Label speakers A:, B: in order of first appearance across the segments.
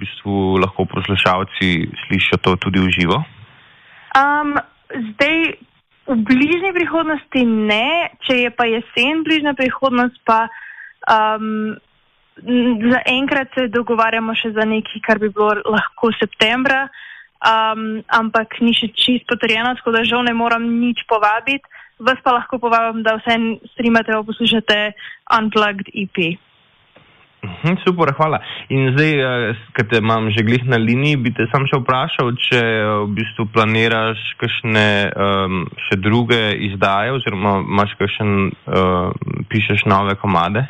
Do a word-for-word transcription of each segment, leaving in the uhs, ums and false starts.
A: v bistvu lahko poslušalci slišijo to tudi v živo?
B: Um, zdaj, v bližnji prihodnosti ne, če je pa jesen bližnja prihodnost, pa um, zaenkrat se dogovarjamo še za nekaj, kar bi bilo lahko septembra, um, ampak ni še čist potrjeno, tako da žal ne moram nič povabiti. Vas pa lahko povabim, da vse streamate in poslušate Unplugged E P.
A: Mhm, super, hvala. In zdaj, kad te imam že glih na liniji, bi te sam še vprašal, če v bistvu planiraš kakšne um, še druge izdaje oziroma imaš kakšen, uh, pišeš nove komade?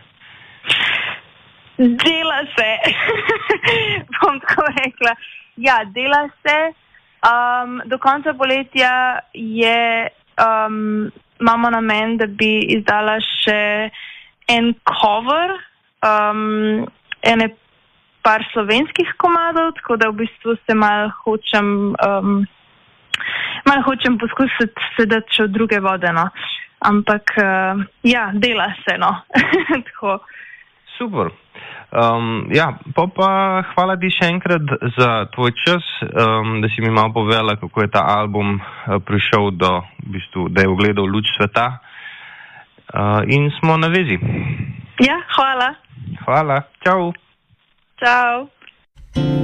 B: Dela se. Bom tako rekla. Ja, dela se. Um, do konca poletja je um, imamo namen, da bi izdala še en cover um, ene par slovenskih komadov, tako da v bistvu se malo hočem um, malo hočem poskusiti sedeti še v druge vode, no. Ampak uh, ja, dela se, no. Tako.
A: Super. Um, ja, pa pa hvala ti še enkrat za tvoj čas, um, da si mi malo povedala, kako je ta album uh, prišel do, v bistvu, da je ugledal luč sveta. Uh, in smo na vezi.
B: Ja, hvala.
A: Hvala. Čau.
B: Čau.